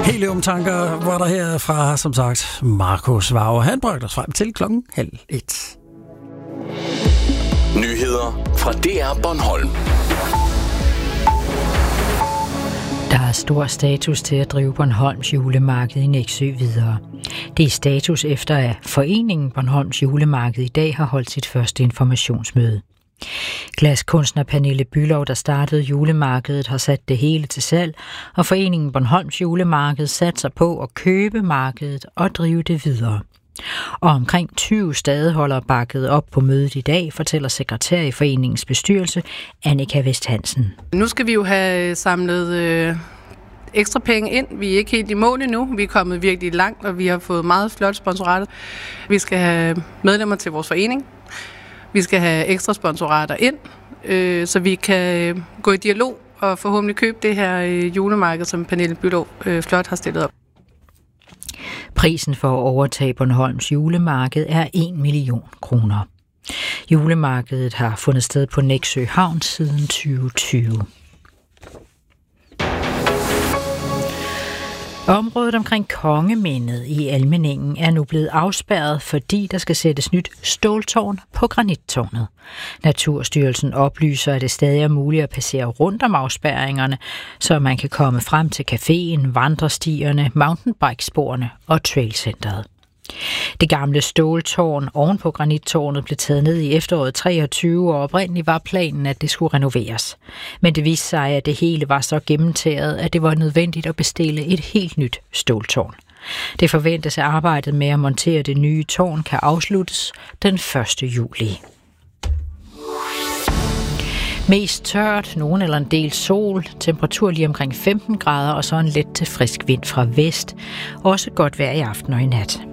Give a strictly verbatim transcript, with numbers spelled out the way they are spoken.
Helt omtanker var der her fra, som sagt, Markus Vauer. Han bragte os frem til klokken halv et. Nyheder fra D R Bornholm. Der er stor status til at drive Bornholms julemarked i Nexø videre. Det er status efter, at Foreningen Bornholms Julemarked i dag har holdt sit første informationsmøde. Glaskunstner Pernille Bülow, der startede julemarkedet, har sat det hele til salg, og Foreningen Bornholms Julemarked satser på at købe markedet og drive det videre. Og omkring tyve stadeholdere bakkede op på mødet i dag, fortæller sekretær i foreningens bestyrelse, Annika Vest Hansen. Nu skal vi jo have samlet øh, ekstra penge ind. Vi er ikke helt i mål endnu. Vi er kommet virkelig langt, og vi har fået meget flot sponsorater. Vi skal have medlemmer til vores forening. Vi skal have ekstra sponsorater ind, øh, så vi kan gå i dialog og forhåbentlig købe det her øh, julemarked, som Pernille Bülow øh, flot har stillet op. Prisen for at overtage Bornholms julemarked er en million kroner. Julemarkedet har fundet sted på Nexø Havn siden tyve tyve. Området omkring Kongemindet i Almindingen er nu blevet afspærret, fordi der skal sættes nyt ståltårn på Granittårnet. Naturstyrelsen oplyser, at det stadig er muligt at passere rundt om afspærringerne, så man kan komme frem til caféen, vandrestierne, mountainbikesporene og trailcenteret. Det gamle ståltårn oven på Granittårnet blev taget ned i efteråret treogtyve, og oprindeligt var planen, at det skulle renoveres. Men det viste sig, at det hele var så gennemtæret, at det var nødvendigt at bestille et helt nyt ståltårn. Det forventes, at arbejdet med at montere det nye tårn kan afsluttes den første juli. Mest tørt, nogen eller en del sol, temperatur lige omkring femten grader og så en let til frisk vind fra vest. Også godt vejr i aften og i nat.